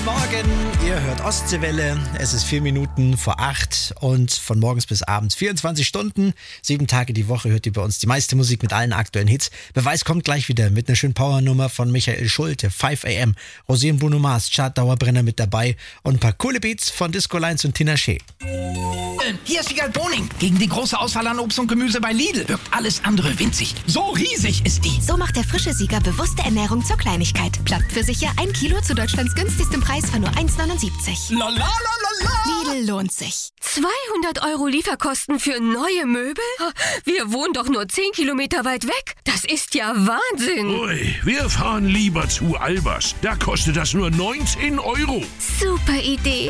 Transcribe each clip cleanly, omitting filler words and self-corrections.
Morgen, ihr hört Ostseewelle. Es ist 4 Minuten vor 8 und von morgens bis abends 24 Stunden, 7 Tage die Woche hört ihr bei uns die meiste Musik mit allen aktuellen Hits. Beweis kommt gleich wieder mit einer schönen Powernummer von Michael Schulte, 5 AM, Rosé und Bruno Mars, Chart-Dauerbrenner mit dabei und ein paar coole Beats von Disco Lines und Tina Shea. Hier ist Wiegald Boning. Gegen die große Auswahl an Obst und Gemüse bei Lidl wirkt alles andere winzig. So riesig ist die. So macht der frische Sieger bewusste Ernährung zur Kleinigkeit. Plattpfirsiche 1 Kilo zu Deutschlands günstigstem Preis von nur 1,79. La la la la la. Lidl lohnt sich. 200 € Lieferkosten für neue Möbel? Wir wohnen doch nur 10 Kilometer weit weg. Das ist ja Wahnsinn. Ui, wir fahren lieber zu Albers. Da kostet das nur 19 €. Super Idee.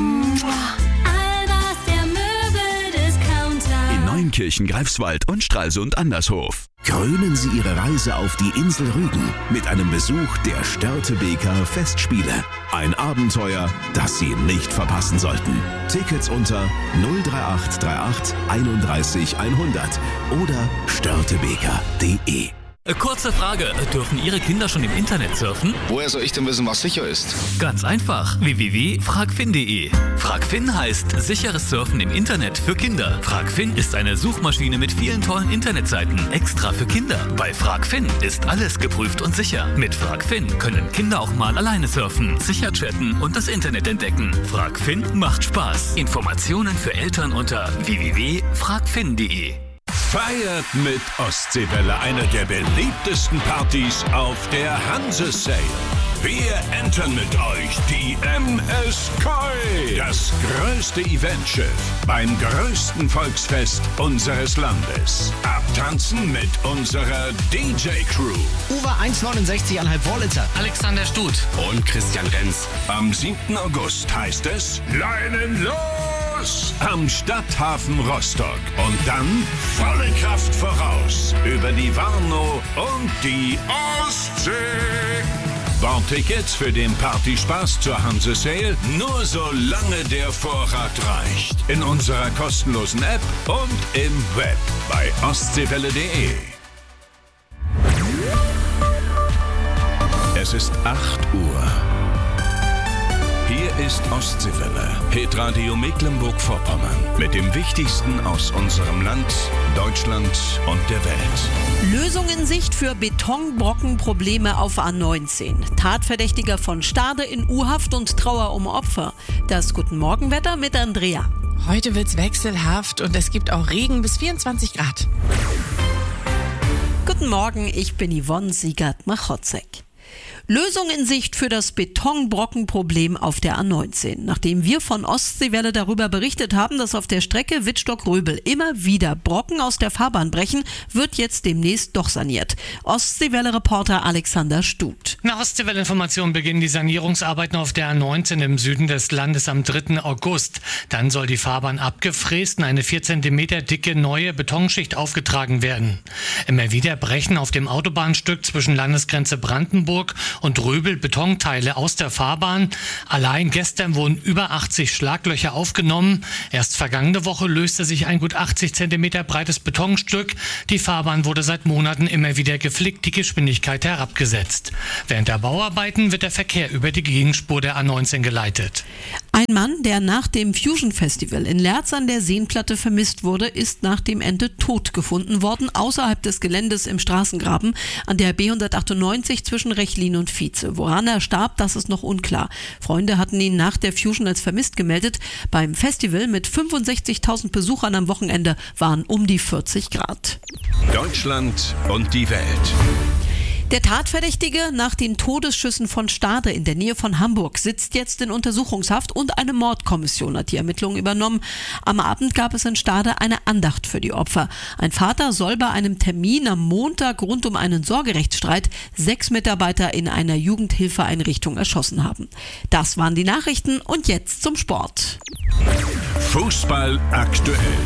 Albers, der Möbeldiscounter. In Neunkirchen, Greifswald und Stralsund Andershof. Krönen Sie Ihre Reise auf die Insel Rügen mit einem Besuch der Störtebeker Festspiele. Ein Abenteuer, das Sie nicht verpassen sollten. Tickets unter 03838 31 100 oder störtebeker.de. Kurze Frage, dürfen Ihre Kinder schon im Internet surfen? Woher soll ich denn wissen, was sicher ist? Ganz einfach, www.fragfin.de. Fragfin heißt sicheres Surfen im Internet für Kinder. Fragfin ist eine Suchmaschine mit vielen tollen Internetseiten, extra für Kinder. Bei Fragfin ist alles geprüft und sicher. Mit Fragfin können Kinder auch mal alleine surfen, sicher chatten und das Internet entdecken. Fragfin macht Spaß. Informationen für Eltern unter www.fragfin.de. Feiert mit Ostseewelle, eine der beliebtesten Partys auf der Hanse-Sail. Wir entern mit euch die MS Koi, das größte Eventschiff beim größten Volksfest unseres Landes. Abtanzen mit unserer DJ-Crew. Uwe 1,69,5 Vorlitzer. Alexander Stut. Und Christian Renz. Am 7. August heißt es Leinen los! Am Stadthafen Rostock. Und dann volle Kraft voraus über die Warnow und die Ostsee. Bordtickets für den Partyspaß zur Hanse-Sail nur solange der Vorrat reicht. In unserer kostenlosen App und im Web bei ostseewelle.de. Es ist 8 Uhr. Hier ist Ostseewelle, Hitradio Mecklenburg-Vorpommern. Mit dem Wichtigsten aus unserem Land, Deutschland und der Welt. Lösung in Sicht für Betonbrockenprobleme auf A19. Tatverdächtiger von Stade in U-Haft und Trauer um Opfer. Das Guten-Morgen-Wetter mit Andrea. Heute wird's wechselhaft und es gibt auch Regen bis 24 Grad. Guten Morgen, ich bin Yvonne Siegert-Machotzek. Lösung in Sicht für das Betonbrockenproblem auf der A19. Nachdem wir von Ostseewelle darüber berichtet haben, dass auf der Strecke Wittstock-Röbel immer wieder Brocken aus der Fahrbahn brechen, wird jetzt demnächst doch saniert. Ostseewelle-Reporter Alexander Stut. Nach Ostseewelle-Informationen beginnen die Sanierungsarbeiten auf der A19 im Süden des Landes am 3. August. Dann soll die Fahrbahn abgefräst und eine 4 cm dicke neue Betonschicht aufgetragen werden. Immer wieder brechen auf dem Autobahnstück zwischen Landesgrenze Brandenburg und Röbel Betonteile aus der Fahrbahn. Allein gestern wurden über 80 Schlaglöcher aufgenommen. Erst vergangene Woche löste sich ein gut 80 cm breites Betonstück. Die Fahrbahn wurde seit Monaten immer wieder geflickt, die Geschwindigkeit herabgesetzt. Während der Bauarbeiten wird der Verkehr über die Gegenspur der A19 geleitet. Ein Mann, der nach dem Fusion Festival in Lerz an der Seenplatte vermisst wurde, ist nach dem Ende tot gefunden worden, außerhalb des Geländes im Straßengraben an der B198 zwischen Rechlin und Vize. Woran er starb, das ist noch unklar. Freunde hatten ihn nach der Fusion als vermisst gemeldet. Beim Festival mit 65.000 Besuchern am Wochenende waren um die 40 Grad. Deutschland und die Welt. Der Tatverdächtige nach den Todesschüssen von Stade in der Nähe von Hamburg sitzt jetzt in Untersuchungshaft und eine Mordkommission hat die Ermittlungen übernommen. Am Abend gab es in Stade eine Andacht für die Opfer. Ein Vater soll bei einem Termin am Montag rund um einen Sorgerechtsstreit 6 Mitarbeiter in einer Jugendhilfeeinrichtung erschossen haben. Das waren die Nachrichten und jetzt zum Sport. Fußball aktuell.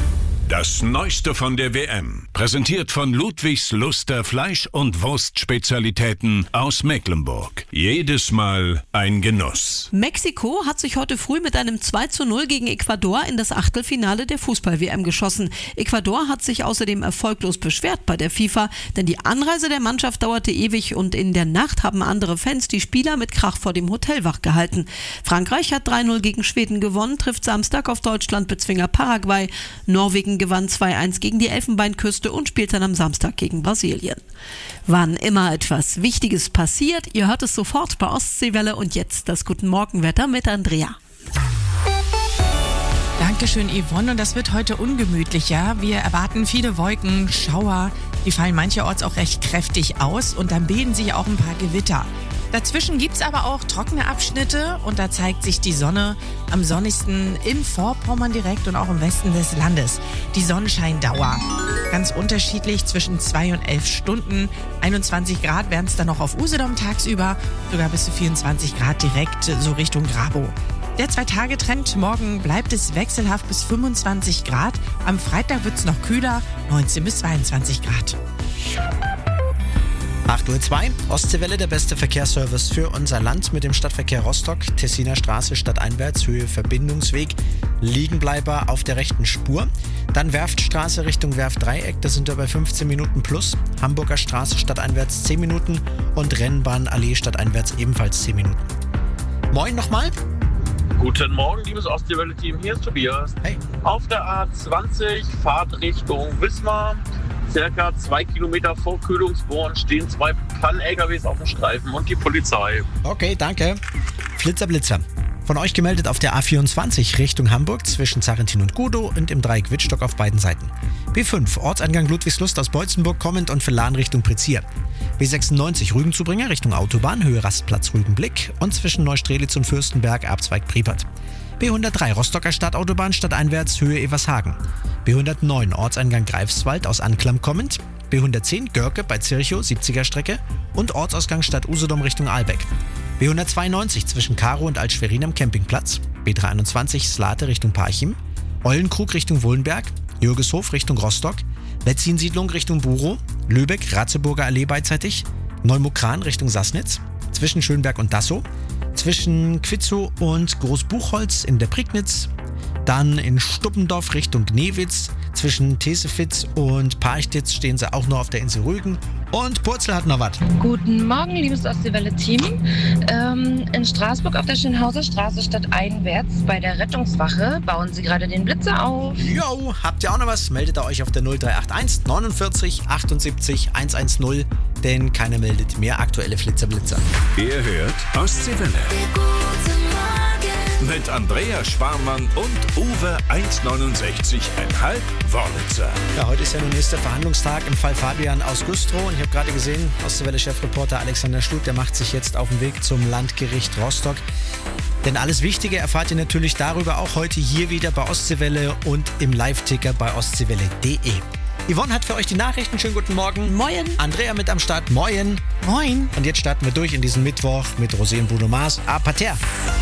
Das Neueste von der WM. Präsentiert von Ludwigs Luster Fleisch- und Wurstspezialitäten aus Mecklenburg. Jedes Mal ein Genuss. Mexiko hat sich heute früh mit einem 2:0 gegen Ecuador in das Achtelfinale der Fußball-WM geschossen. Ecuador hat sich außerdem erfolglos beschwert bei der FIFA, denn die Anreise der Mannschaft dauerte ewig und in der Nacht haben andere Fans die Spieler mit Krach vor dem Hotel wachgehalten. Frankreich hat 3:0 gegen Schweden gewonnen, trifft Samstag auf Deutschland-Bezwinger Paraguay. Norwegen gewann 2:1 gegen die Elfenbeinküste und spielt dann am Samstag gegen Brasilien. Wann immer etwas Wichtiges passiert, ihr hört es sofort bei Ostseewelle und jetzt das Guten Morgenwetter mit Andrea. Dankeschön, Yvonne. Und das wird heute ungemütlicher. Wir erwarten viele Wolken, Schauer. Die fallen mancherorts auch recht kräftig aus und dann bilden sich auch ein paar Gewitter. Dazwischen gibt's aber auch trockene Abschnitte und da zeigt sich die Sonne am sonnigsten in Vorpommern direkt und auch im Westen des Landes. Die Sonnenscheindauer ganz unterschiedlich zwischen 2 und 11 Stunden. 21 Grad werden es dann noch auf Usedom tagsüber, sogar bis zu 24 Grad direkt so Richtung Grabow. Der 2-Tage-Trend, morgen bleibt es wechselhaft bis 25 Grad. Am Freitag wird's noch kühler, 19 bis 22 Grad. 8:02 Uhr, Ostseewelle, der beste Verkehrsservice für unser Land mit dem Stadtverkehr Rostock, Tessiner Straße stadteinwärts, Höhe Verbindungsweg, Liegenbleiber auf der rechten Spur. Dann Werftstraße Richtung Werftdreieck, da sind wir bei 15 Minuten plus. Hamburger Straße stadteinwärts 10 Minuten und Rennbahnallee stadteinwärts ebenfalls 10 Minuten. Moin nochmal. Guten Morgen, liebes Ostseewelle-Team, hier ist Tobias. Hey. Auf der A20, Fahrt Richtung Wismar. Circa 2 Kilometer vor Kühlungsborn stehen 2 Pann-LKWs auf dem Streifen und die Polizei. Okay, danke. Flitzer. Von euch gemeldet auf der A24 Richtung Hamburg zwischen Zarentin und Gudow und im Dreieck Wittstock auf beiden Seiten. B5 Ortseingang Ludwigslust aus Beutzenburg kommend und für Lahn Richtung Prizier. B96 Rügenzubringer Richtung Autobahn, Höhe Rastplatz Rügenblick und zwischen Neustrelitz und Fürstenberg Abzweig Priepert. B103 Rostocker Stadtautobahn stadteinwärts, Höhe Evershagen. B109 Ortseingang Greifswald aus Anklam kommend. B110 Görke bei Zirchow 70er Strecke und Ortsausgang Stadt Usedom Richtung Ahlbeck. B192 zwischen Karow und Altschwerin am Campingplatz. B321 Slate Richtung Parchim. Eulenkrug Richtung Wohlenberg. Jürgeshof Richtung Rostock. Wetzin-Siedlung Richtung Burow. Lübeck Ratzeburger Allee beidseitig. Neumokran Richtung Sassnitz. Zwischen Schönberg und Dassow. Zwischen Quitzow und Großbuchholz in der Prignitz. Dann in Stuppendorf Richtung Gnewitz. Zwischen Tesefitz und Parchtitz stehen sie auch noch auf der Insel Rügen. Und Purzel hat noch was. Guten Morgen, liebes Ostseewelle-Team. In Straßburg auf der Schönhauser Straße stadteinwärts bei der Rettungswache bauen sie gerade den Blitzer auf. Jo, habt ihr auch noch was? Meldet ihr euch auf der 0381 49 78 110, denn keiner meldet mehr aktuelle Flitzer. Ihr hört Ostseewelle. Mit Andrea Schwarmann und Uwe 169,5 Wörlitzer. Ja, heute ist ja nun nächster Verhandlungstag im Fall Fabian aus Güstrow. Und ich habe gerade gesehen, Ostseewelle-Chefreporter Alexander Schlut, der macht sich jetzt auf den Weg zum Landgericht Rostock. Denn alles Wichtige erfahrt ihr natürlich darüber auch heute hier wieder bei Ostseewelle und im Live-Ticker bei ostseewelle.de. Yvonne hat für euch die Nachrichten. Schönen guten Morgen. Moin. Andrea mit am Start. Moin. Moin. Und jetzt starten wir durch in diesen Mittwoch mit Rosé und Bruno Mars. Parterre.